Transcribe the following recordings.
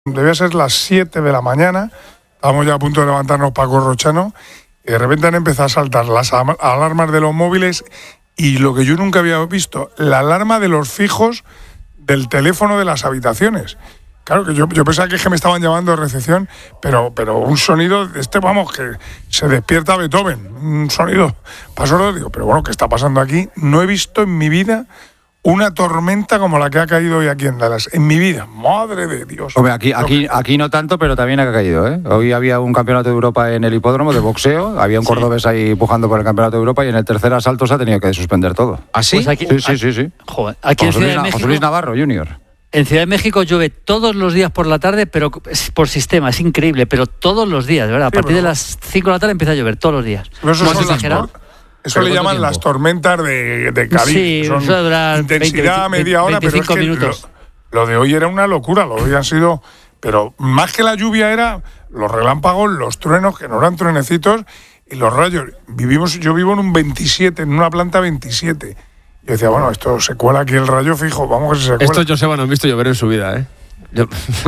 Debía ser las 7 de la mañana, estábamos ya a punto de levantarnos Paco Rochano, y de repente han empezado a saltar las alarmas de los móviles y lo que yo nunca había visto, la alarma de los fijos del teléfono de las habitaciones. Claro que yo pensaba que me estaban llamando de recepción, pero un sonido, vamos, que se despierta Beethoven, un sonido pasó, digo, pero bueno, ¿qué está pasando aquí? No he visto en mi vida una tormenta como la que ha caído hoy aquí en Dallas, en mi vida, madre de Dios. Hombre, aquí no tanto, pero también ha caído, ¿eh? Hoy había un campeonato de Europa en el hipódromo de boxeo, había un cordobés ahí pujando por el campeonato de Europa y en el tercer asalto se ha tenido que suspender todo. ¿Ah, sí? Pues aquí, Sí. Joder, aquí en Ciudad de México, José Luis Navarro, Junior. En Ciudad de México llueve todos los días por la tarde, pero por sistema, es increíble, pero todos los días, de verdad. A partir de las 5 de la tarde empieza a llover todos los días. Pero eso ¿No son es exagerado? Eso le llaman las tormentas de Caribe. Sí, son eso dura intensidad 20, media hora, pero es que minutos. lo de hoy era una locura, lo de hoy han sido... Pero más que la lluvia era los relámpagos, los truenos, que no eran truenecitos, y los rayos. Yo vivo en un 27, en una planta 27. Yo decía, bueno, esto se cuela aquí el rayo fijo, vamos a ver si se cuela. Esto Joseba no han visto llover en su vida, ¿eh? Te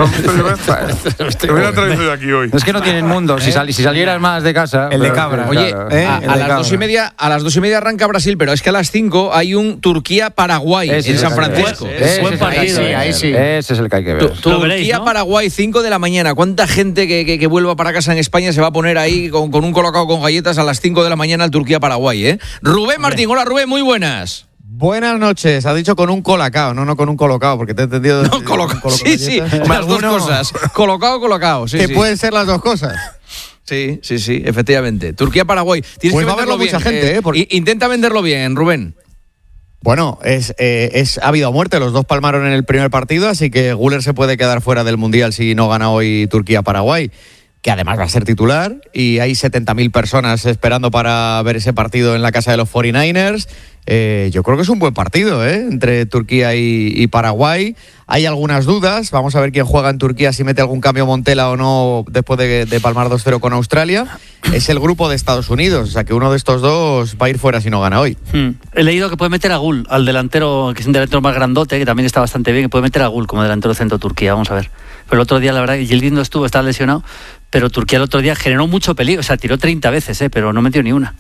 hubiera traído yo aquí hoy. Es que no tienen mundo, si salieras más de casa... El de cabra. Oye, a las 2:30 arranca Brasil, pero es que a las 5 hay un Turquía-Paraguay en San Francisco. Buen partido. Ahí sí. Ese es el que hay que ver. Turquía-Paraguay, 5 de la mañana. ¿Cuánta gente que vuelva para casa en España se va a poner ahí con un colocado con galletas a las 5 de la mañana al Turquía-Paraguay, eh? Rubén Martín, hola Rubén, muy buenas. Buenas noches, ha dicho con un colacao, no con un colocado, porque te he entendido. No, colocado. Sí, las dos cosas. Colocado, sí. Que pueden ser las dos cosas. Sí, efectivamente. Turquía-Paraguay. Tienes Pues que va a verlo venderlo mucha bien, gente, porque... Intenta venderlo bien, Rubén. Bueno, ha habido muerte, los dos palmaron en el primer partido, así que Güler se puede quedar fuera del Mundial si no gana hoy Turquía-Paraguay, que además va a ser titular, y hay 70.000 personas esperando para ver ese partido en la casa de los 49ers. Yo creo que es un buen partido, entre Turquía y Paraguay. Hay algunas dudas, vamos a ver quién juega en Turquía, si mete algún cambio Montela o no después de palmar 2-0 con Australia. Es el grupo de Estados Unidos, o sea que uno de estos dos va a ir fuera si no gana hoy. He leído que puede meter a Gul, al delantero, que es un delantero más grandote, que también está bastante bien, que puede meter a Gul como delantero centro de Turquía, vamos a ver. Pero el otro día, la verdad, Yildiz no estuvo, estaba lesionado, pero Turquía el otro día generó mucho peligro, o sea, tiró 30 veces, pero no metió ni una.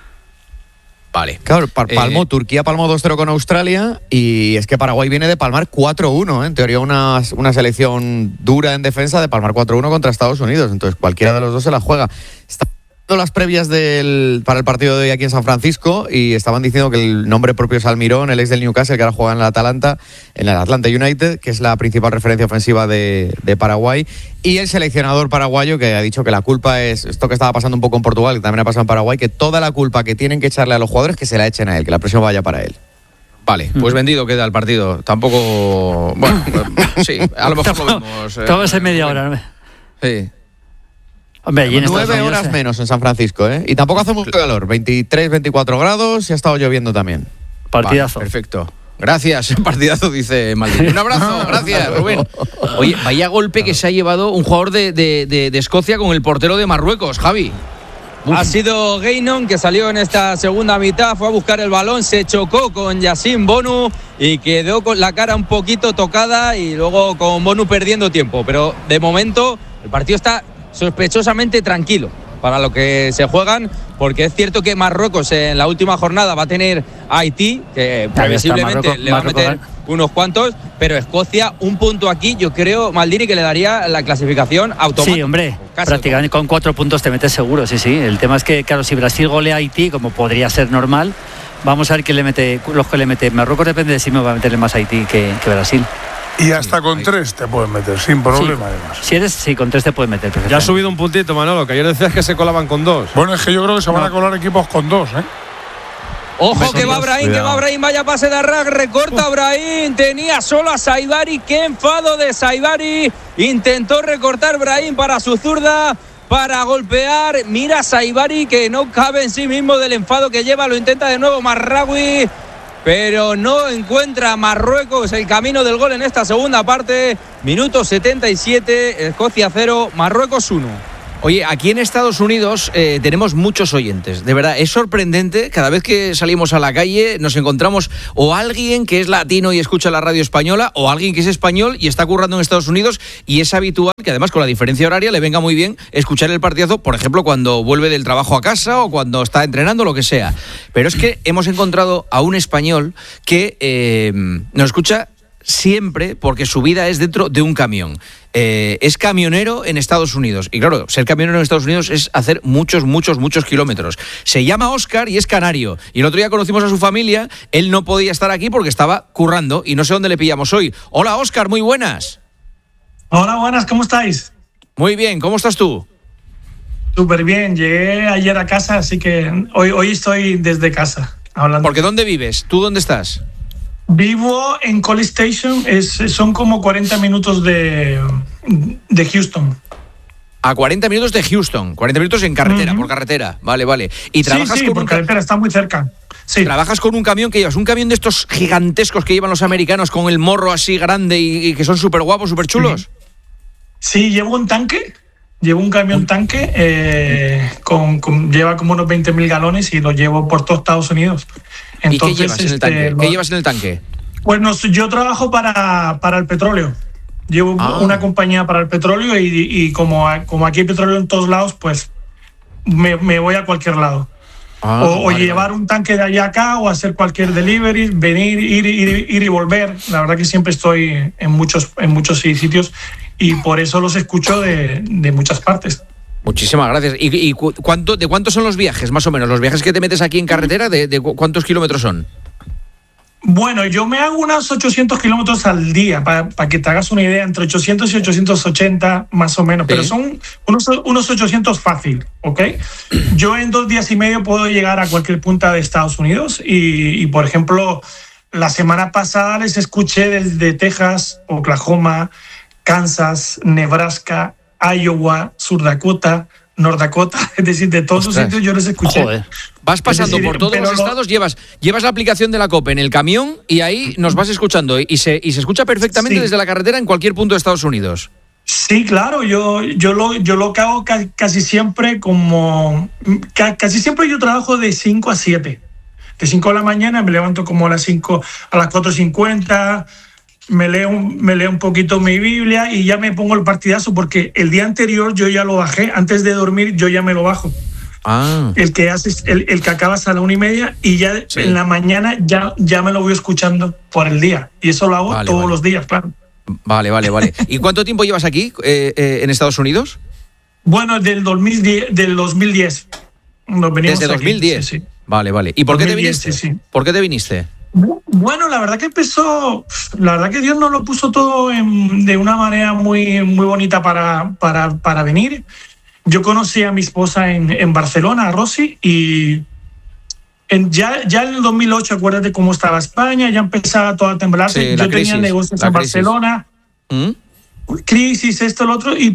Vale. Claro, Turquía palmó 2-0 con Australia, y es que Paraguay viene de palmar 4-1, en teoría una selección dura en defensa, de palmar 4-1 contra Estados Unidos, entonces cualquiera de los dos se la juega. Está las previas para el partido de hoy aquí en San Francisco, y estaban diciendo que el nombre propio es Almirón, el ex del Newcastle, que ahora juega en el Atlanta United, que es la principal referencia ofensiva de Paraguay, y el seleccionador paraguayo, que ha dicho que la culpa es esto que estaba pasando un poco en Portugal, que también ha pasado en Paraguay, que toda la culpa que tienen que echarle a los jugadores, que se la echen a él, que la presión vaya para él. Vale, pues vendido queda el partido. Tampoco... Bueno, sí, a lo mejor lo vemos. Todo va a ser media hora, ¿no? Sí. Hombre, allí en 9 horas menos en San Francisco, y tampoco hace mucho calor, 23, 24 grados, y ha estado lloviendo también. Partidazo. Vale, perfecto. Gracias, partidazo, dice Maldini. Un abrazo, gracias, Rubén. Oye, vaya golpe que se ha llevado un jugador de Escocia con el portero de Marruecos, Javi. Ha sido Gainon, que salió en esta segunda mitad, fue a buscar el balón, se chocó con Yassine Bonu y quedó con la cara un poquito tocada, y luego con Bonu perdiendo tiempo. Pero de momento el partido está sospechosamente tranquilo para lo que se juegan, porque es cierto que Marruecos en la última jornada va a tener a Haití, que previsiblemente le va a meter unos cuantos, pero Escocia, un punto aquí, yo creo, Maldini, que le daría la clasificación automática. Sí, hombre, prácticamente con 4 puntos te metes seguro, sí. El tema es que, claro, si Brasil golea a Haití, como podría ser normal, vamos a ver quién le mete, los que le mete. Marruecos depende de si me va a meterle más a Haití que Brasil. Y hasta con 3 te pueden meter, sin problema, además. Sí, con 3 te pueden meter. Ya ha subido un puntito, Manolo, que ayer decías que se colaban con 2. Bueno, es que yo creo que se van a colar equipos con 2, Ojo que va Brahim, vaya pase de Arrag, recorta Brahim, tenía solo a Saibari, qué enfado de Saibari, intentó recortar Brahim para su zurda, para golpear, mira Saibari que no cabe en sí mismo del enfado que lleva, lo intenta de nuevo Marraoui, pero no encuentra Marruecos el camino del gol en esta segunda parte. Minuto 77, Escocia 0, Marruecos 1. Oye, aquí en Estados Unidos tenemos muchos oyentes. De verdad, es sorprendente. Cada vez que salimos a la calle nos encontramos o alguien que es latino y escucha la radio española o alguien que es español y está currando en Estados Unidos, y es habitual que además con la diferencia horaria le venga muy bien escuchar el partidazo, por ejemplo, cuando vuelve del trabajo a casa o cuando está entrenando, lo que sea. Pero es que hemos encontrado a un español que nos escucha siempre porque su vida es dentro de un camión. Es camionero en Estados Unidos. Y claro, ser camionero en Estados Unidos es hacer muchos kilómetros. Se llama Óscar y es canario. Y el otro día conocimos a su familia. Él no podía estar aquí porque estaba currando y no sé dónde le pillamos hoy. Hola, Óscar, muy buenas. Hola, buenas, ¿cómo estáis? Muy bien, ¿cómo estás tú? Súper bien, llegué ayer a casa, así que hoy estoy desde casa hablando. Porque ¿dónde vives? ¿Tú dónde estás? Vivo en College Station, son como 40 minutos de Houston. A 40 minutos de Houston, 40 minutos en carretera, por carretera. Vale. ¿Y trabajas sí, con por carretera, está muy cerca. Sí. ¿Trabajas con un camión que llevas? ¿Un camión de estos gigantescos que llevan los americanos con el morro así grande y que son súper guapos, súper chulos? Sí, llevo un tanque. Llevo un camión tanque, lleva como unos 20.000 galones y lo llevo por todo Estados Unidos. Entonces, ¿y qué llevas en el tanque? ¿Qué llevas en el tanque? Pues yo trabajo para el petróleo. Llevo una compañía para el petróleo y como aquí hay petróleo en todos lados, pues me voy a cualquier lado. O llevar un tanque de allá acá o hacer cualquier delivery, venir, ir y volver. La verdad que siempre estoy en muchos sitios. Y por eso los escucho de muchas partes. Muchísimas gracias. ¿Y de cuántos son los viajes, más o menos? ¿Los viajes que te metes aquí en carretera, de cuántos kilómetros son? Bueno, yo me hago unos 800 kilómetros al día, para que te hagas una idea, entre 800 y 880 más o menos, pero son unos 800 fácil, ¿ok? Yo en 2 días y medio puedo llegar a cualquier punta de Estados Unidos y por ejemplo, la semana pasada les escuché desde Texas, Oklahoma, Kansas, Nebraska, Iowa, Sur Dakota, North Dakota, es decir, de todos los sitios yo les escuché. Joder. Vas pasando por todos los estados, llevas la aplicación de la COPE en el camión y ahí nos vas escuchando y se escucha perfectamente desde la carretera en cualquier punto de Estados Unidos. Sí, claro, yo lo que hago casi siempre casi siempre yo trabajo de 5 a 7. De 5 de la mañana me levanto como a las 4:50. Me leo un poquito mi Biblia y ya me pongo el partidazo porque el día anterior yo ya lo bajé. Antes de dormir yo ya me lo bajo. El que acabas a la 1:30 y ya en la mañana ya me lo voy escuchando por el día. Y eso lo hago todos los días, claro. Vale. ¿Y cuánto tiempo llevas aquí en Estados Unidos? Bueno, del 2010. Desde 2010. Sí. Vale. ¿Y por qué te viniste? Sí. ¿Por qué te viniste? Bueno, la verdad que Dios nos lo puso todo de una manera muy, muy bonita para venir. Yo conocí a mi esposa en Barcelona, a Rosy, y ya en el 2008, acuérdate cómo estaba España, ya empezaba todo a temblar. Sí, yo tenía negocios en Barcelona, crisis, esto, lo otro, y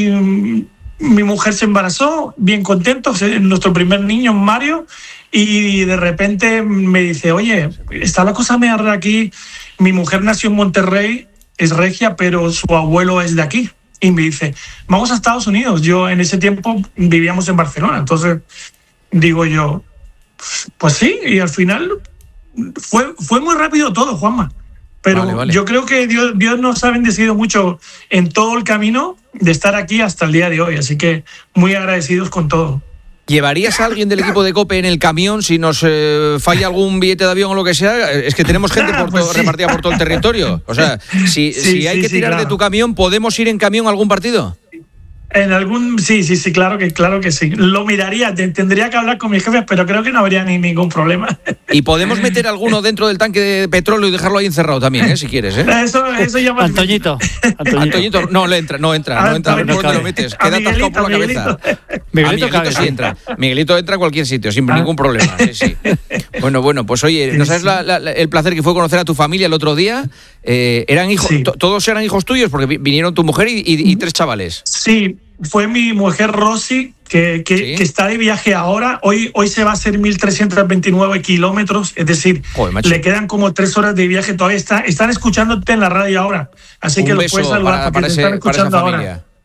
mi mujer se embarazó, bien contento, nuestro primer niño, Mario. Y de repente me dice, oye, está la cosa media rara aquí. Mi mujer nació en Monterrey, es regia, pero su abuelo es de aquí. Y me dice, vamos a Estados Unidos. Yo en ese tiempo vivíamos en Barcelona. Entonces digo yo, pues sí. Y al final fue muy rápido todo, Juanma. Pero vale. Yo creo que Dios nos ha bendecido mucho en todo el camino de estar aquí hasta el día de hoy. Así que muy agradecidos con todo. ¿Llevarías a alguien del equipo de COPE en el camión si nos falla algún billete de avión o lo que sea? Es que tenemos gente repartida por todo el territorio. O sea, si hay que tirar de tu camión, ¿podemos ir en camión a algún partido? En algún sí, claro que sí. Lo miraría, tendría que hablar con mis jefes, pero creo que no habría ningún problema. Y podemos meter alguno dentro del tanque de petróleo y dejarlo ahí encerrado también, si quieres, Eso ya más. Antoñito, no entra, no lo metes, queda atascado por la cabeza. Miguelito sí entra. Miguelito entra a cualquier sitio, sin ningún problema. Sí. Bueno, pues oye, ¿no sabes el placer que fue conocer a tu familia el otro día? ¿Eran hijos? Sí. ¿Todos eran hijos tuyos? Porque vinieron tu mujer y 3 chavales. Sí, fue mi mujer Rosy, que está de viaje ahora. Hoy se va a hacer 1.329 kilómetros, es decir, le quedan como 3 horas de viaje. Todavía están escuchándote en la radio ahora. Así que lo puedes saludar para que te están escuchando ahora.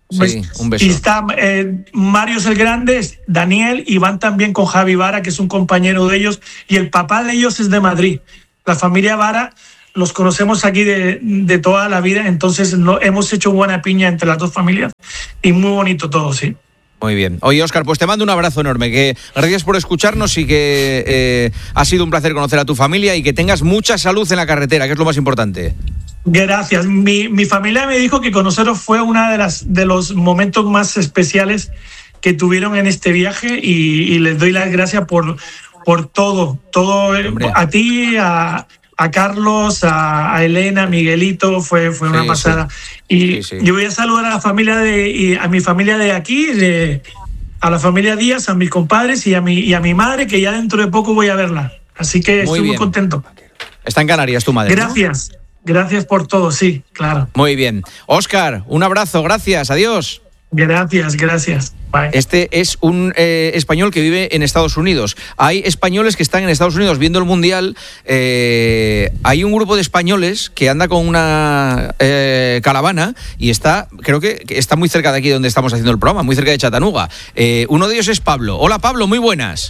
Sí, un beso. Y está Mario es el grande, Daniel, y van también con Javi Vara, que es un compañero de ellos, y el papá de ellos es de Madrid. La familia Vara los conocemos aquí de toda la vida, entonces hemos hecho buena piña entre las dos familias y muy bonito todo, sí. Muy bien. Oye, Óscar, pues te mando un abrazo enorme. Que gracias por escucharnos y que ha sido un placer conocer a tu familia y que tengas mucha salud en la carretera, que es lo más importante. Gracias. Mi familia me dijo que conoceros fue uno de los momentos más especiales que tuvieron en este viaje y les doy las gracias por todo. Hombre. A ti, a Carlos, a Elena, a Miguelito, fue una pasada. Y yo voy a saludar a la familia a mi familia de aquí, a la familia Díaz, a mis compadres y a mi madre, que ya dentro de poco voy a verla. Así que estoy muy contento. Está en Canarias tu madre, Gracias. ¿No? Gracias por todo, sí, claro. Muy bien. Óscar, un abrazo, gracias, adiós. Gracias. Bye. Este es un español que vive en Estados Unidos. Hay españoles que están en Estados Unidos viendo el Mundial. Hay un grupo de españoles que anda con una caravana y creo que está muy cerca de aquí donde estamos haciendo el programa, muy cerca de Chattanooga. Uno de ellos es Pablo. Hola, Pablo, muy buenas.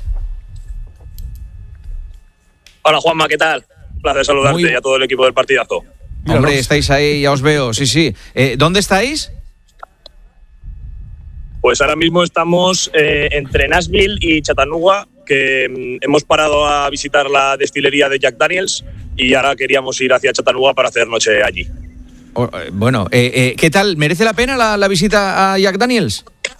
Hola, Juanma, ¿qué tal? Un placer saludarte y a todo el equipo del partidazo. Hombre, estáis ahí, ya os veo, sí. ¿Dónde estáis? Pues ahora mismo estamos entre Nashville y Chattanooga, que hemos parado a visitar la destilería de Jack Daniels y ahora queríamos ir hacia Chattanooga para hacer noche allí. Bueno, ¿qué tal? ¿Merece la pena la visita a Jack Daniels?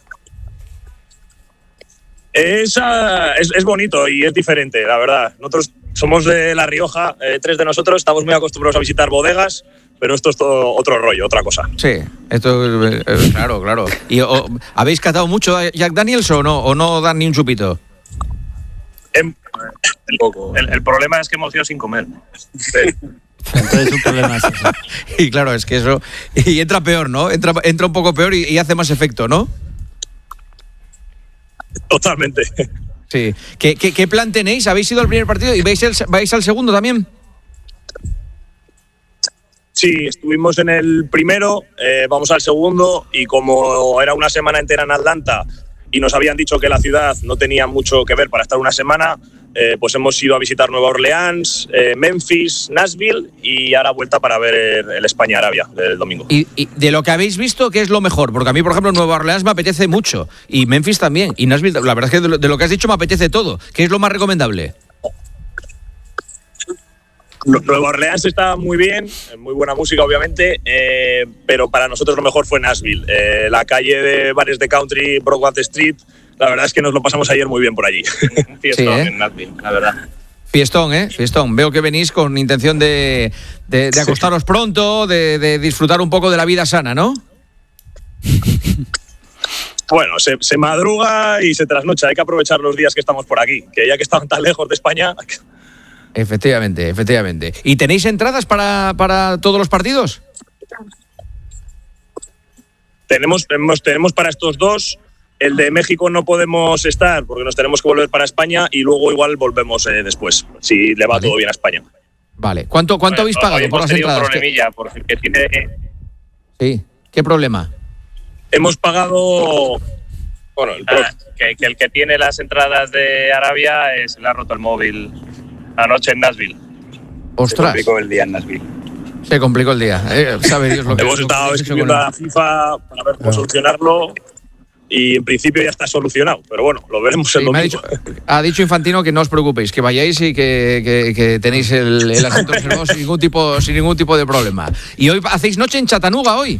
Es bonito y es diferente, la verdad. Nosotros somos de La Rioja, 3 de nosotros, estamos muy acostumbrados a visitar bodegas, pero esto es todo otro rollo, otra cosa. Sí, esto claro. ¿Y habéis catado mucho a Jack Daniels o no dan ni un chupito? El problema es que hemos ido sin comer. Entonces un problema es eso. Y claro, es que eso... Y entra peor, ¿no? Entra un poco peor y hace más efecto, ¿no? Totalmente. Sí. ¿Qué plan tenéis? ¿Habéis ido al primer partido y vais al segundo también? Sí, estuvimos en el primero, vamos al segundo y como era una semana entera en Atlanta y nos habían dicho que la ciudad no tenía mucho que ver para estar una semana, pues hemos ido a visitar Nueva Orleans, Memphis, Nashville y ahora vuelta para ver el España-Arabia del domingo. ¿Y de lo que habéis visto, qué es lo mejor? Porque a mí, por ejemplo, Nueva Orleans me apetece mucho y Memphis también y Nashville, la verdad es que de lo que has dicho me apetece todo. ¿Qué es lo más recomendable? Nueva Orleans está muy bien, muy buena música obviamente, pero para nosotros lo mejor fue Nashville. La calle de bares de country, Broadway Street, la verdad es que nos lo pasamos ayer muy bien por allí. Un fiestón en Nashville, la verdad. Fiestón. Veo que venís con intención de acostaros pronto, de disfrutar un poco de la vida sana, ¿no? Bueno, se madruga y se trasnocha, hay que aprovechar los días que estamos por aquí, que ya que estamos tan lejos de España... Efectivamente. ¿Y tenéis entradas para todos los partidos? Tenemos para estos dos. El de México no podemos estar porque nos tenemos que volver para España y luego igual volvemos después, si le va todo bien a España. Vale. ¿Cuánto habéis pagado por las entradas? Un problemilla, porque tiene... Sí. ¿Qué problema? Hemos pagado... Bueno, que el que tiene las entradas de Arabia le ha roto el móvil anoche en Nashville. ¡Ostras! Se complicó el día en Nashville. Se complicó el día. Sabe Dios lo que hemos estado escribiendo a la FIFA para ver cómo solucionarlo y en principio ya está solucionado. Pero bueno, lo veremos el domingo. Ha dicho Infantino que no os preocupéis, que vayáis y que tenéis el asunto reservado sin ningún tipo de problema. ¿Y hoy hacéis noche en Chattanooga hoy?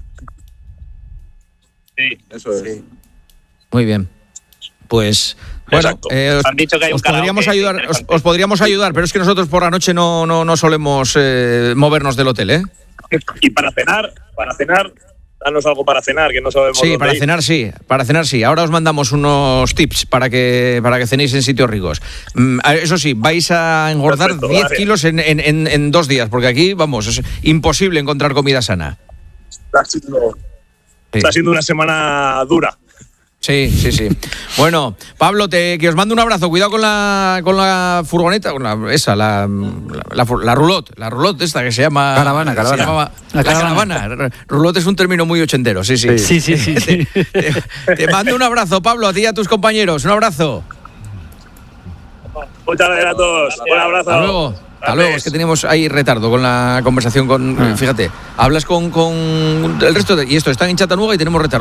Sí, eso es. Sí. Muy bien. Pues... Bueno, han dicho que hay os podríamos ayudar, pero es que nosotros por la noche no solemos movernos del hotel, ¿eh? Y para cenar, danos algo para cenar, que no sabemos. Sí, para cenar sí. Ahora os mandamos unos tips para que cenéis en sitios ricos. Eso sí, vais a engordar 10 kilos en 2 días, porque aquí, vamos, es imposible encontrar comida sana. Está siendo una semana dura. Sí. Bueno, Pablo, que os mando un abrazo. Cuidado con la furgoneta, la roulotte. La roulotte esta que se llama... Caravana. La caravana. Roulotte es un término muy ochentero, sí. Sí. Te mando un abrazo, Pablo, a ti y a tus compañeros. Un abrazo. Muchas gracias a todos. Un abrazo. Hasta luego. Es que tenemos ahí retardo con la conversación con... Fíjate, hablas con el resto y esto está en Chattanooga y tenemos retardo.